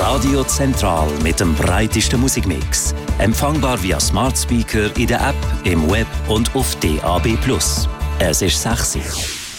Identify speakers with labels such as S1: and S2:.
S1: Radio Zentral mit dem breitesten Musikmix. Empfangbar via Smart Speaker in der App, im Web und auf DAB+. Es ist 6 Uhr.